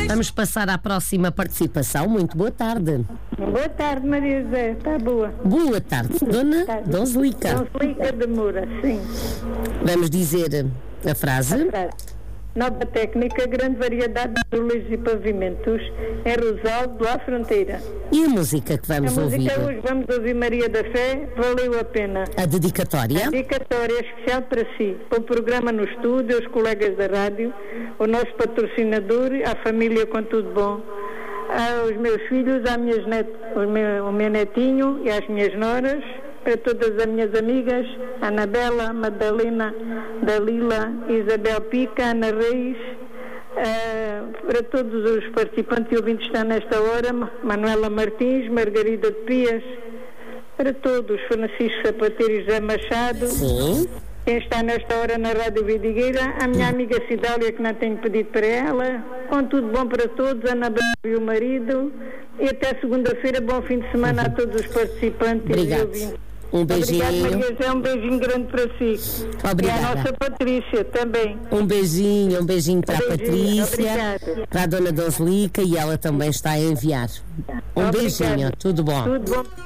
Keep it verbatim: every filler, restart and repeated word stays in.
Vamos passar à próxima participação. Muito boa tarde. Boa tarde, Maria José. Está boa? Boa tarde, Dona Tarde. Donzelica. Donzelica de Moura, sim. Vamos dizer a frase. Frase. Nova técnica, grande variedade de luzes e pavimentos. É Rosaldo, à fronteira. E a música que A vamos ouvir? música hoje vamos ouvir Maria da Fé, valeu a pena. A dedicatória? Dedicatória especial para si, para o programa no estúdio, os colegas da rádio, o nosso patrocinador, a família com tudo bom, aos meus filhos, às minhas net... o, meu, o meu netinho e às minhas noras, para todas as minhas amigas, Anabela, Madalena, Dalila, Isabel Pica, Ana Reis, uh, para todos os participantes e ouvintes que estão nesta hora, Manuela Martins, Margarida de Pias, para todos, Francisco Sapateiro e José Machado. Sim. Quem está nesta hora na Rádio Vidigueira, a minha amiga Cidália, que não tenho pedido para ela, com tudo bom para todos, Ana Bela e o marido, e até segunda-feira, bom fim de semana a todos os participantes. Obrigado. E ouvintes. Um beijinho. Obrigada, Maria José, um beijinho grande para si. Obrigada. E a nossa Patrícia também. Um beijinho, um beijinho para a Beijinho, Patrícia, obrigada. para a Dona Donzelica, e ela também está a enviar. Um Obrigada. beijinho, tudo bom? Tudo bom.